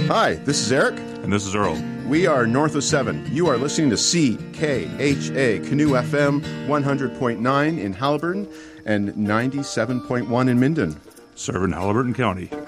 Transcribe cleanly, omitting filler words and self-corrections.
Hi, this is Eric. And this is Earl. We are North of 7. You are listening to CKHA Canoe FM 100.9 in Haliburton and 97.1 in Minden. Serving Haliburton County.